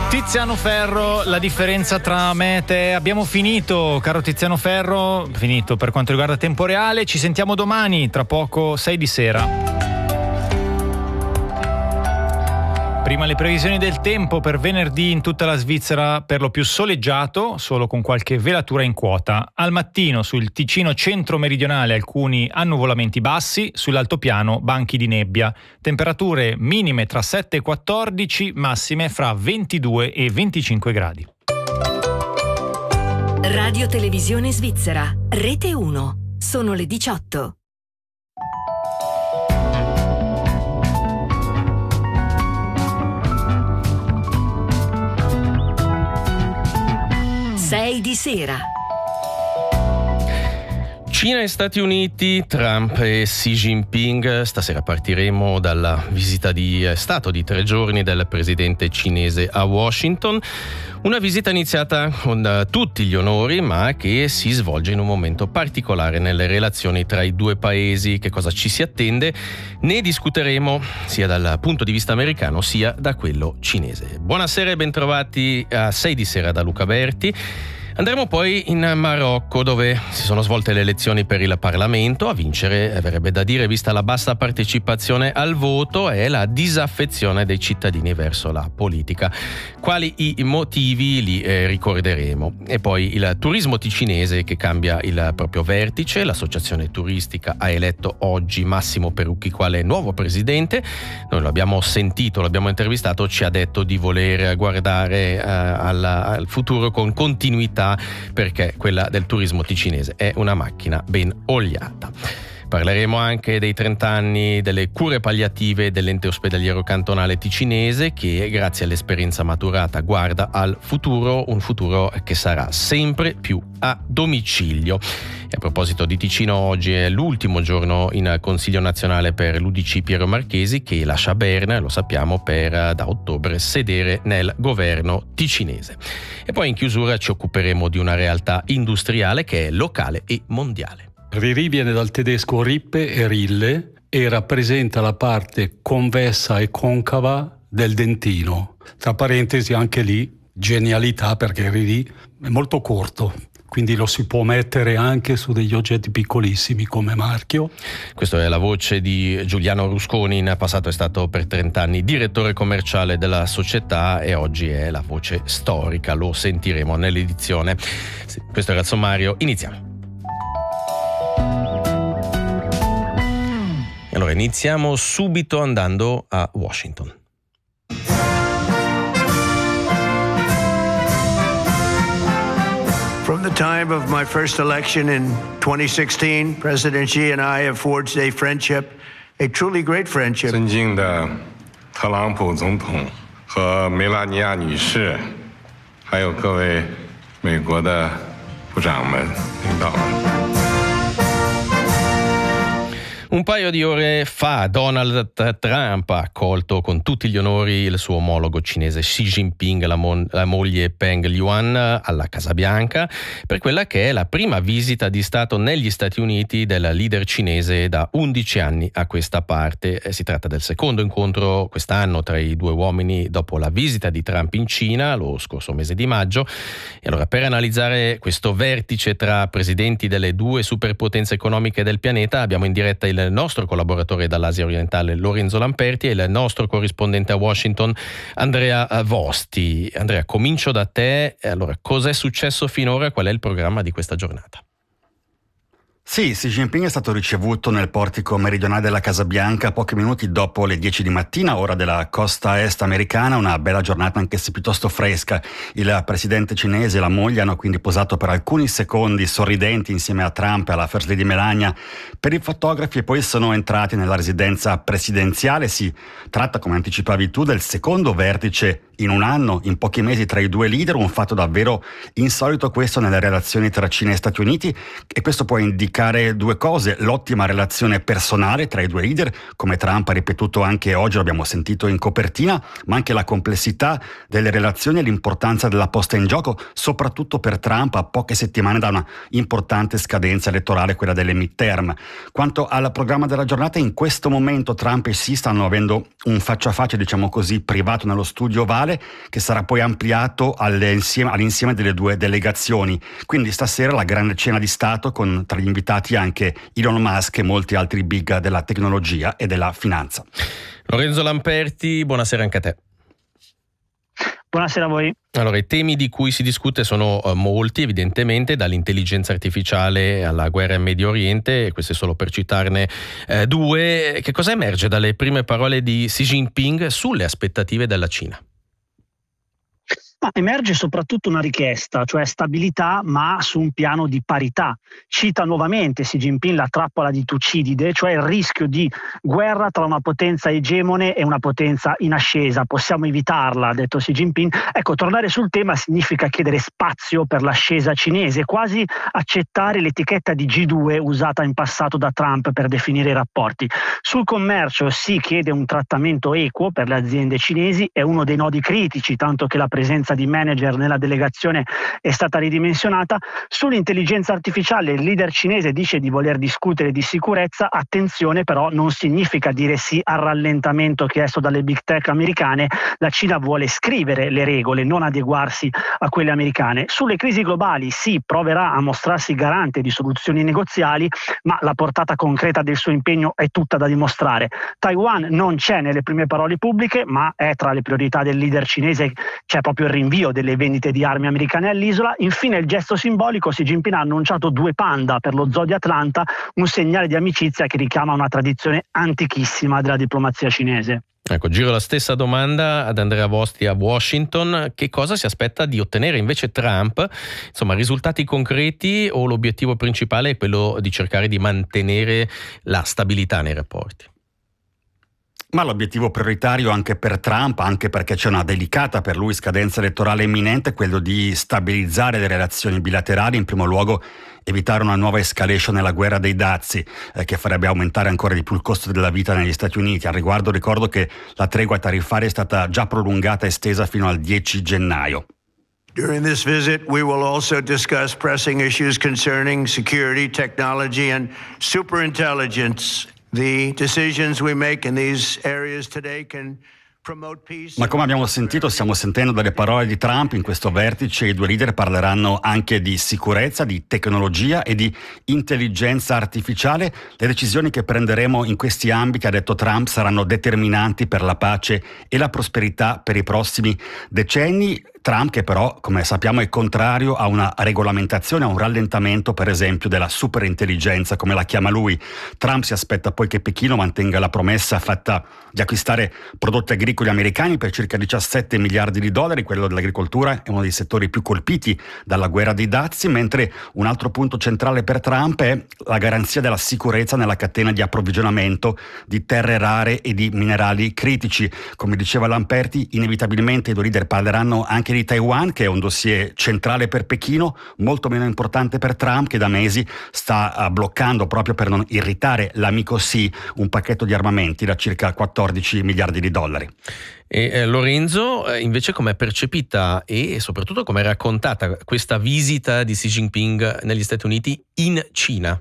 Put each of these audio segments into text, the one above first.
Tiziano Ferro, la differenza tra me e te. Abbiamo finito, caro Tiziano Ferro, finito per quanto riguarda Tempo Reale. Ci sentiamo domani, tra poco 6 di sera. Prima le previsioni del tempo per venerdì in tutta la Svizzera, per lo più soleggiato, solo con qualche velatura in quota. Al mattino sul Ticino centro-meridionale alcuni annuvolamenti bassi, sull'altopiano banchi di nebbia. Temperature minime tra 7 e 14, massime fra 22 e 25 gradi. Radio Televisione Svizzera, Rete 1. Sono le 18. Sei di sera. Cina e Stati Uniti, Trump e Xi Jinping. Stasera partiremo dalla visita di Stato di 3 giorni del presidente cinese a Washington. Una visita iniziata con tutti gli onori, ma che si svolge in un momento particolare nelle relazioni tra i due paesi. Che cosa ci si attende? Ne discuteremo sia dal punto di vista americano sia da quello cinese. Buonasera e bentrovati a 6 di sera da Luca Berti. Andremo poi in Marocco, dove si sono svolte le elezioni per il Parlamento. A vincere, verrebbe da dire, vista la bassa partecipazione al voto, è la disaffezione dei cittadini verso la politica. Quali i motivi li ricorderemo. E poi il turismo ticinese che cambia il proprio vertice. L'associazione turistica ha eletto oggi Massimo Perucchi quale nuovo presidente. Noi lo abbiamo sentito, l'abbiamo intervistato, ci ha detto di voler guardare al futuro con continuità, perché quella del turismo ticinese è una macchina ben oliata. Parleremo anche dei 30 anni delle cure palliative dell'ente ospedaliero cantonale ticinese, che grazie all'esperienza maturata guarda al futuro, un futuro che sarà sempre più a domicilio. E a proposito di Ticino, oggi è l'ultimo giorno in Consiglio nazionale per l'UDC Piero Marchesi, che lascia Berna, lo sappiamo, per da ottobre sedere nel governo ticinese. E poi in chiusura ci occuperemo di una realtà industriale che è locale e mondiale. Riri viene dal tedesco rippe e rille e rappresenta la parte convessa e concava del dentino. Tra parentesi anche lì genialità, perché Riri è molto corto, quindi lo si può mettere anche su degli oggetti piccolissimi come marchio. Questa è la voce di Giuliano Rusconi, in passato è stato per 30 anni direttore commerciale della società e oggi è la voce storica, lo sentiremo nell'edizione. Questo era il sommario, iniziamo. Allora, iniziamo subito andando a Washington. From the time of my first election in 2016, President Xi and I have forged a friendship, a truly great friendship. 尊敬的特朗普总统和梅拉尼亚女士，还有各位美国的部长们、领导们。 Un paio di ore fa Donald Trump ha accolto con tutti gli onori il suo omologo cinese Xi Jinping, la moglie Peng Liyuan, alla Casa Bianca per quella che è la prima visita di Stato negli Stati Uniti del leader cinese da 11 anni a questa parte. Si tratta del secondo incontro quest'anno tra i due uomini dopo la visita di Trump in Cina lo scorso mese di maggio. E allora, per analizzare questo vertice tra presidenti delle due superpotenze economiche del pianeta, abbiamo in diretta il nostro collaboratore dall'Asia orientale Lorenzo Lamperti e il nostro corrispondente a Washington Andrea Vosti. Andrea, comincio da te. Allora, cos'è successo finora? Qual è il programma di questa giornata? Sì, Xi Jinping è stato ricevuto nel portico meridionale della Casa Bianca pochi minuti dopo le 10 di mattina, ora della costa est americana, una bella giornata anche se piuttosto fresca. Il presidente cinese e la moglie hanno quindi posato per alcuni secondi sorridenti insieme a Trump e alla First Lady Melania per i fotografi e poi sono entrati nella residenza presidenziale. Si tratta, come anticipavi tu, del secondo vertice in un anno, in pochi mesi, tra i due leader, un fatto davvero insolito questo nelle relazioni tra Cina e Stati Uniti, e questo può indicare due cose: l'ottima relazione personale tra i due leader, come Trump ha ripetuto anche oggi, l'abbiamo sentito in copertina, ma anche la complessità delle relazioni e l'importanza della posta in gioco, soprattutto per Trump a poche settimane da una importante scadenza elettorale, quella delle midterm. Quanto al programma della giornata, in questo momento Trump e Xi stanno avendo un faccia a faccia, diciamo così, privato nello studio Oval, artificiale, che sarà poi ampliato all'insieme delle due delegazioni. Quindi stasera la grande cena di Stato con tra gli invitati anche Elon Musk e molti altri big della tecnologia e della finanza. Lorenzo Lamperti, buonasera anche a te. Buonasera a voi. Allora, i temi di cui si discute sono molti, evidentemente, dall'intelligenza artificiale alla guerra in Medio Oriente, e queste solo per citarne due. Che cosa emerge dalle prime parole di Xi Jinping sulle aspettative della Cina? Ma emerge soprattutto una richiesta, cioè stabilità, ma su un piano di parità. Cita nuovamente Xi Jinping la trappola di Tucidide, cioè il rischio di guerra tra una potenza egemone e una potenza in ascesa. Possiamo evitarla, ha detto Xi Jinping. Ecco, tornare sul tema significa chiedere spazio per l'ascesa cinese, quasi accettare l'etichetta di G2 usata in passato da Trump per definire i rapporti. Sul commercio si chiede un trattamento equo per le aziende cinesi, è uno dei nodi critici, tanto che la presenza di manager nella delegazione è stata ridimensionata. Sull'intelligenza artificiale il leader cinese dice di voler discutere di sicurezza. Attenzione, però, non significa dire sì al rallentamento chiesto dalle big tech americane. La Cina vuole scrivere le regole, non adeguarsi a quelle americane. Sulle crisi globali sì, proverà a mostrarsi garante di soluzioni negoziali, ma la portata concreta del suo impegno è tutta da dimostrare. Taiwan non c'è nelle prime parole pubbliche, ma è tra le priorità del leader cinese. C'è proprio il rinvio delle vendite di armi americane all'isola. Infine il gesto simbolico: Xi Jinping ha annunciato 2 panda per lo zoo di Atlanta, un segnale di amicizia che richiama una tradizione antichissima della diplomazia cinese. Ecco, giro la stessa domanda ad Andrea Vosti a Washington. Che cosa si aspetta di ottenere invece Trump? Insomma, risultati concreti, o l'obiettivo principale è quello di cercare di mantenere la stabilità nei rapporti? Ma l'obiettivo prioritario anche per Trump, anche perché c'è una delicata per lui scadenza elettorale imminente, è quello di stabilizzare le relazioni bilaterali, in primo luogo evitare una nuova escalation nella guerra dei dazi, che farebbe aumentare ancora di più il costo della vita negli Stati Uniti. Al riguardo ricordo che la tregua tariffaria è stata già prolungata e estesa fino al 10 gennaio. During this visit, we will also discuss pressing issues concerning security, technology, and superintelligence. The decisions we make in these areas today can promote peace. Ma come abbiamo sentito, stiamo sentendo dalle parole di Trump in questo vertice, i due leader parleranno anche di sicurezza, di tecnologia e di intelligenza artificiale. Le decisioni che prenderemo in questi ambiti, ha detto Trump, saranno determinanti per la pace e la prosperità per i prossimi decenni. Trump, che però, come sappiamo, è contrario a una regolamentazione, a un rallentamento, per esempio, della superintelligenza, come la chiama lui. Trump si aspetta poi che Pechino mantenga la promessa fatta di acquistare prodotti agricoli americani per circa 17 miliardi di dollari. Quello dell'agricoltura è uno dei settori più colpiti dalla guerra dei dazi, mentre un altro punto centrale per Trump è la garanzia della sicurezza nella catena di approvvigionamento di terre rare e di minerali critici. Come diceva Lamperti, inevitabilmente i due leader parleranno anche di Taiwan, che è un dossier centrale per Pechino, molto meno importante per Trump, che da mesi sta bloccando, proprio per non irritare l'amico Xi, un pacchetto di armamenti da circa 14 miliardi di dollari. E Lorenzo, invece, com'è percepita e soprattutto com'è raccontata questa visita di Xi Jinping negli Stati Uniti in Cina?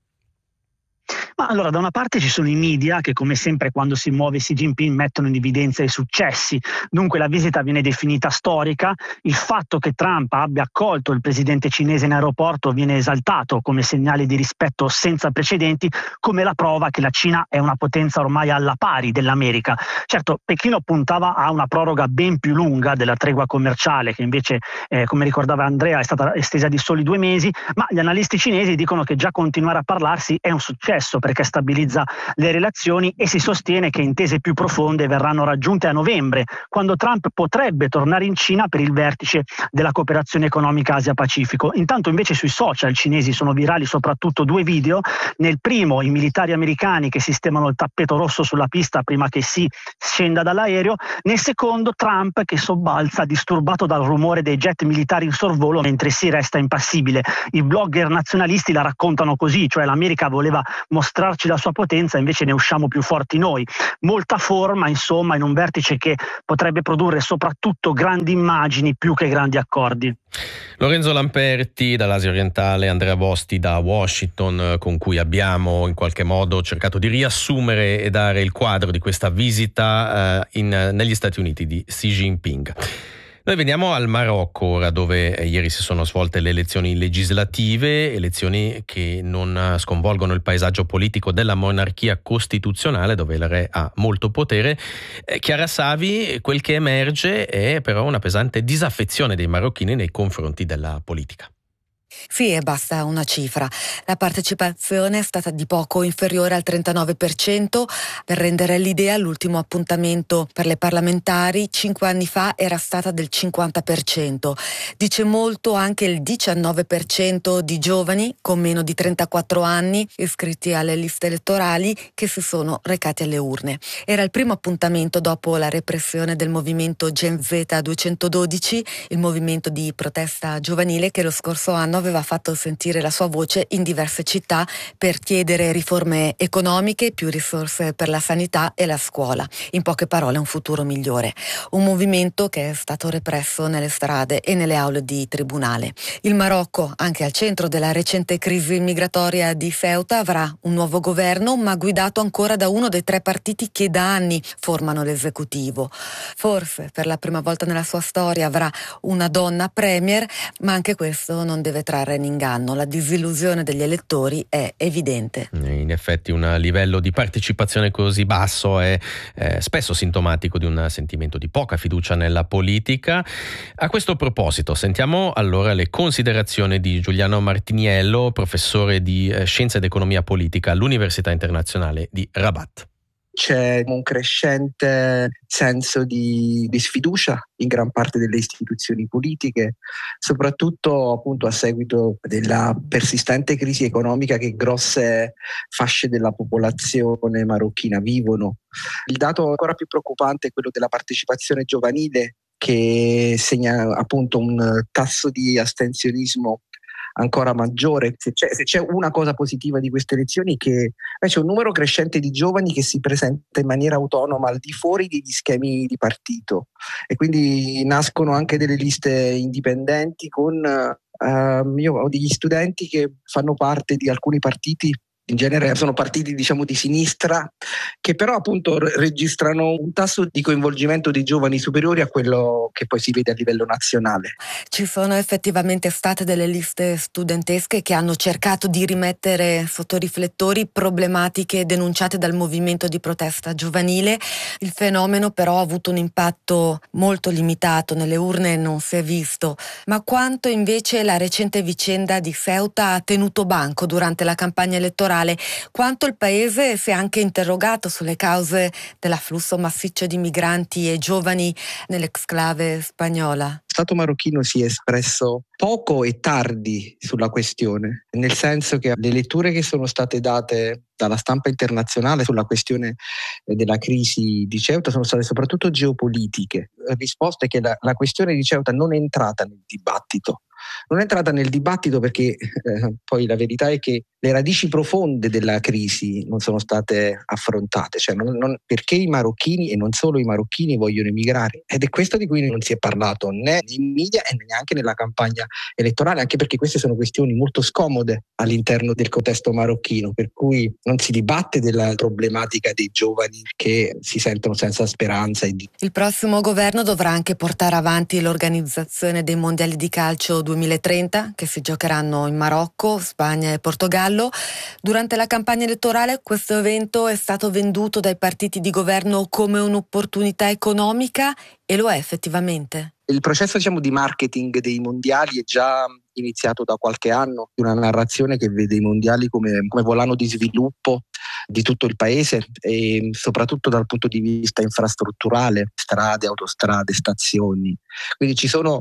Ma allora, da una parte ci sono i media che, come sempre quando si muove Xi Jinping, mettono in evidenza i successi. Dunque la visita viene definita storica. Il fatto che Trump abbia accolto il presidente cinese in aeroporto viene esaltato come segnale di rispetto senza precedenti, come la prova che la Cina è una potenza ormai alla pari dell'America. Certo, Pechino puntava a una proroga ben più lunga della tregua commerciale, che invece, come ricordava Andrea, è stata estesa di soli 2 mesi, ma gli analisti cinesi dicono che già continuare a parlarsi è un successo, perché stabilizza le relazioni, e si sostiene che intese più profonde verranno raggiunte a novembre, quando Trump potrebbe tornare in Cina per il vertice della cooperazione economica Asia-Pacifico. Intanto invece sui social cinesi sono virali soprattutto 2 video. Nel primo i militari americani che sistemano il tappeto rosso sulla pista prima che Xi scenda dall'aereo, nel secondo Trump che sobbalza disturbato dal rumore dei jet militari in sorvolo mentre Xi resta impassibile. I blogger nazionalisti la raccontano così, cioè l'America voleva mostrare dimostrarci la sua potenza, invece ne usciamo più forti noi. Molta forma, insomma, in un vertice che potrebbe produrre soprattutto grandi immagini più che grandi accordi. Lorenzo Lamperti dall'Asia orientale, Andrea Bosti da Washington, con cui abbiamo in qualche modo cercato di riassumere e dare il quadro di questa visita negli Stati Uniti di Xi Jinping. Noi veniamo al Marocco ora, dove ieri si sono svolte le elezioni legislative, elezioni che non sconvolgono il paesaggio politico della monarchia costituzionale, dove il re ha molto potere. Chiara Savi, quel che emerge è però una pesante disaffezione dei marocchini nei confronti della politica. Sì, e basta una cifra. La partecipazione è stata di poco inferiore al 39%. Per rendere l'idea, l'ultimo appuntamento per le parlamentari 5 anni fa era stata del 50%. Dice molto anche il 19% di giovani con meno di 34 anni iscritti alle liste elettorali che si sono recati alle urne. Era il primo appuntamento dopo la repressione del movimento Gen Z 212, il movimento di protesta giovanile che lo scorso anno aveva fatto sentire la sua voce in diverse città per chiedere riforme economiche, più risorse per la sanità e la scuola. In poche parole, un futuro migliore. Un movimento che è stato represso nelle strade e nelle aule di tribunale. Il Marocco, anche al centro della recente crisi migratoria di Ceuta, avrà un nuovo governo, ma guidato ancora da uno dei 3 partiti che da anni formano l'esecutivo. Forse per la prima volta nella sua storia avrà una donna premier, ma anche questo non deve trarre in inganno. La disillusione degli elettori è evidente. In effetti un livello di partecipazione così basso è spesso sintomatico di un sentimento di poca fiducia nella politica. A questo proposito sentiamo allora le considerazioni di Giuliano Martiniello, professore di Scienza ed Economia Politica all'Università Internazionale di Rabat. C'è un crescente senso di sfiducia in gran parte delle istituzioni politiche, soprattutto appunto a seguito della persistente crisi economica che grosse fasce della popolazione marocchina vivono. Il dato ancora più preoccupante è quello della partecipazione giovanile, che segna appunto un tasso di astensionismo ancora maggiore. Se c'è una cosa positiva di queste elezioni è che c'è un numero crescente di giovani che si presenta in maniera autonoma al di fuori degli schemi di partito, e quindi nascono anche delle liste indipendenti con io ho degli studenti che fanno parte di alcuni partiti. In genere sono partiti, diciamo, di sinistra, che però appunto registrano un tasso di coinvolgimento dei giovani superiori a quello che poi si vede a livello nazionale. Ci sono effettivamente state delle liste studentesche che hanno cercato di rimettere sotto riflettori problematiche denunciate dal movimento di protesta giovanile. Il fenomeno però ha avuto un impatto molto limitato, nelle urne non si è visto. Ma quanto invece la recente vicenda di Ceuta ha tenuto banco durante la campagna elettorale? Quanto il paese si è anche interrogato sulle cause dell'afflusso massiccio di migranti e giovani nell'exclave spagnola? Lo Stato marocchino si è espresso poco e tardi sulla questione, nel senso che le letture che sono state date dalla stampa internazionale sulla questione della crisi di Ceuta sono state soprattutto geopolitiche. La risposta è che la questione di Ceuta non è entrata nel dibattito. Non è entrata nel dibattito perché poi la verità è che le radici profonde della crisi non sono state affrontate, cioè perché i marocchini e non solo i marocchini vogliono emigrare, ed è questo di cui non si è parlato né in media e neanche nella campagna elettorale, anche perché queste sono questioni molto scomode all'interno del contesto marocchino, per cui non si dibatte della problematica dei giovani che si sentono senza speranza. Il prossimo governo dovrà anche portare avanti l'organizzazione dei mondiali di calcio 2030 che si giocheranno in Marocco, Spagna e Portogallo. Durante la campagna elettorale questo evento è stato venduto dai partiti di governo come un'opportunità economica, e lo è effettivamente. Il processo, diciamo, di marketing dei mondiali è già iniziato da qualche anno, una narrazione che vede i mondiali come volano di sviluppo di tutto il paese, e soprattutto dal punto di vista infrastrutturale, strade, autostrade, stazioni. Quindi ci sono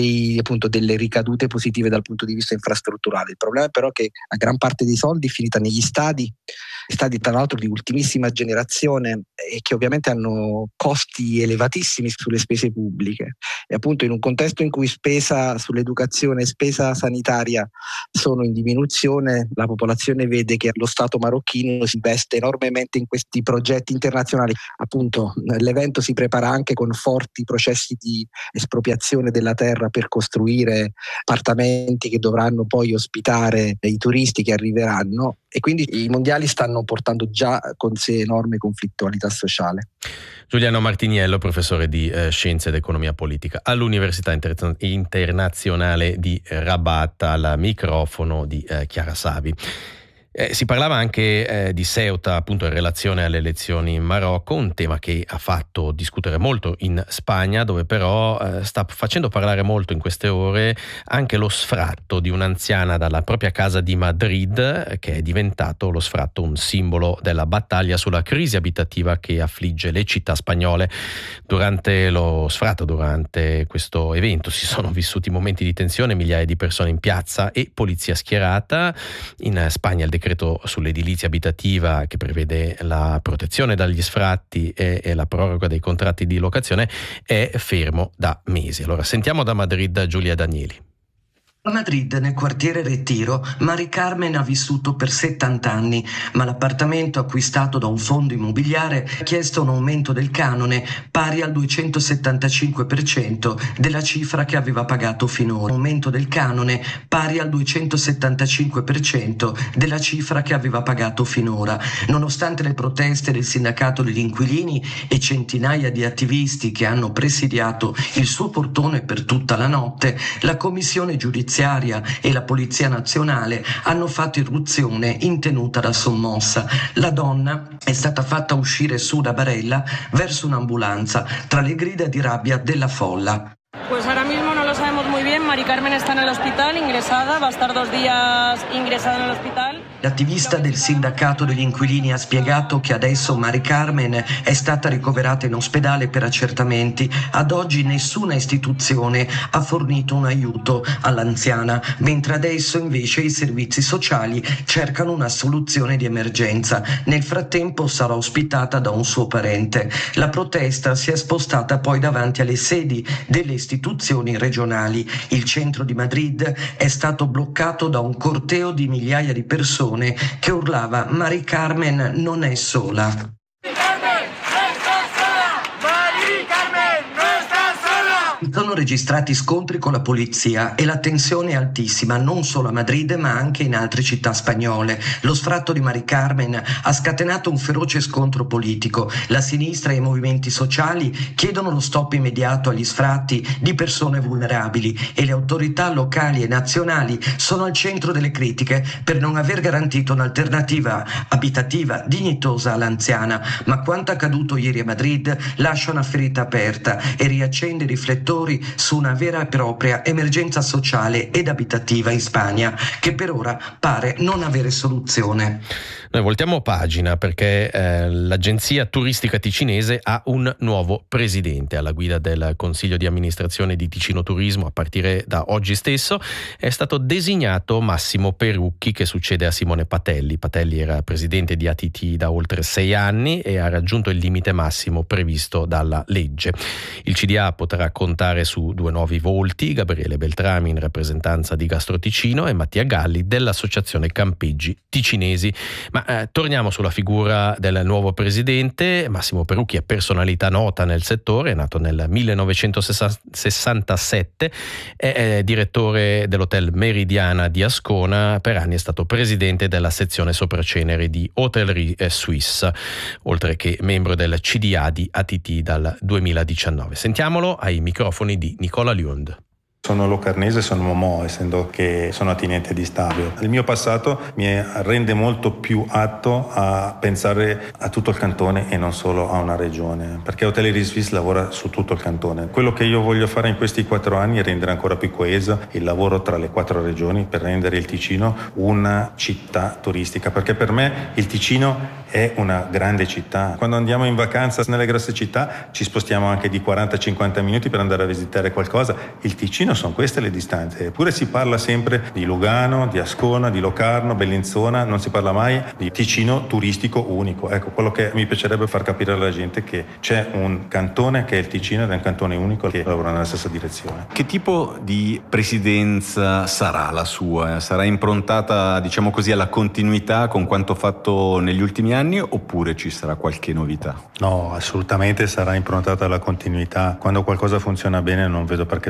delle ricadute positive dal punto di vista infrastrutturale. Il problema è però che la gran parte dei soldi è finita negli stadi tra l'altro di ultimissima generazione, e che ovviamente hanno costi elevatissimi sulle spese pubbliche, e appunto in un contesto in cui spesa sull'educazione, spesa spesa sanitaria sono in diminuzione, la popolazione vede che lo Stato marocchino si investe enormemente in questi progetti internazionali. Appunto, l'evento si prepara anche con forti processi di espropriazione della terra per costruire appartamenti che dovranno poi ospitare i turisti che arriveranno, e quindi i mondiali stanno portando già con sé enorme conflittualità sociale. Giuliano Martiniello, professore di Scienze ed Economia Politica all'Università Internazionale di Rabat, al microfono di Chiara Savi. Si parlava anche di Ceuta, appunto, in relazione alle elezioni in Marocco, un tema che ha fatto discutere molto in Spagna, dove però sta facendo parlare molto in queste ore anche lo sfratto di un'anziana dalla propria casa di Madrid, che è diventato lo sfratto un simbolo della battaglia sulla crisi abitativa che affligge le città spagnole. Durante lo sfratto, durante questo evento, si sono vissuti momenti di tensione, migliaia di persone in piazza e polizia schierata. In Spagna il decreto sull'edilizia abitativa, che prevede la protezione dagli sfratti e la proroga dei contratti di locazione, è fermo da mesi. Allora sentiamo da Madrid Giulia Danieli. A Madrid, nel quartiere Retiro, Mari Carmen ha vissuto per 70 anni, ma l'appartamento acquistato da un fondo immobiliare ha chiesto un aumento del canone pari al 275% della cifra che aveva pagato finora. Un aumento del canone pari al 275% della cifra che aveva pagato finora. Nonostante le proteste del sindacato degli inquilini e centinaia di attivisti che hanno presidiato il suo portone per tutta la notte, la commissione giudiziaria e la Polizia Nazionale hanno fatto irruzione in tenuta da sommossa. La donna è stata fatta uscire su da barella verso un'ambulanza tra le grida di rabbia della folla. Pues ahora mismo no lo sabemos muy bien. Mari Carmen está en el hospital ingresada, va a estar 2 días ingresada en el hospital. L'attivista del sindacato degli inquilini ha spiegato che adesso Mari Carmen è stata ricoverata in ospedale per accertamenti. Ad oggi nessuna istituzione ha fornito un aiuto all'anziana, mentre adesso invece i servizi sociali cercano una soluzione di emergenza. Nel frattempo sarà ospitata da un suo parente. La protesta si è spostata poi davanti alle sedi delle istituzioni regionali. Il centro di Madrid è stato bloccato da un corteo di migliaia di persone che urlava "Mari Carmen non è sola". Sono registrati scontri con la polizia e la tensione è altissima non solo a Madrid ma anche in altre città spagnole. Lo sfratto di Mari Carmen ha scatenato un feroce scontro politico. La sinistra e i movimenti sociali chiedono lo stop immediato agli sfratti di persone vulnerabili e le autorità locali e nazionali sono al centro delle critiche per non aver garantito un'alternativa abitativa dignitosa all'anziana. Ma quanto accaduto ieri a Madrid lascia una ferita aperta e riaccende i riflettori su una vera e propria emergenza sociale ed abitativa in Spagna, che per ora pare non avere soluzione. Noi voltiamo pagina perché l'agenzia turistica ticinese ha un nuovo presidente. Alla guida del Consiglio di amministrazione di Ticino Turismo, a partire da oggi stesso, è stato designato Massimo Perucchi, che succede a Simone Patelli. Patelli era presidente di ATT da oltre 6 anni e ha raggiunto il limite massimo previsto dalla legge. Il CDA potrà contare su 2 nuovi volti: Gabriele Beltrami in rappresentanza di Gastro Ticino e Mattia Galli dell'Associazione Campeggi Ticinesi. Ma torniamo sulla figura del nuovo presidente. Massimo Perucchi è personalità nota nel settore, è nato nel 1967, è direttore dell'Hotel Meridiana di Ascona, per anni è stato presidente della sezione sopraceneri di Hotellerie Suisse, oltre che membro del CDA di ATT dal 2019. Sentiamolo ai microfoni di Nicola Lund. Sono locarnese, sono Momò, essendo che sono attinente di Stabio. Il mio passato mi rende molto più atto a pensare a tutto il cantone e non solo a una regione, perché Hotellerie Suisse lavora su tutto il cantone. Quello che io voglio fare in questi 4 anni è rendere ancora più coeso il lavoro tra le 4 regioni per rendere il Ticino una città turistica, perché per me il Ticino è una grande città. Quando andiamo in vacanza nelle grosse città ci spostiamo anche di 40-50 minuti per andare a visitare qualcosa. Il Ticino sono queste le distanze, eppure si parla sempre di Lugano, di Ascona, di Locarno, Bellinzona, non si parla mai di Ticino turistico unico. Ecco, quello che mi piacerebbe far capire alla gente è che c'è un cantone che è il Ticino ed è un cantone unico che lavora nella stessa direzione. Che tipo di presidenza sarà la sua? Sarà improntata, diciamo così, alla continuità con quanto fatto negli ultimi anni, oppure ci sarà qualche novità? No, assolutamente sarà improntata alla continuità. Quando qualcosa funziona bene non vedo perché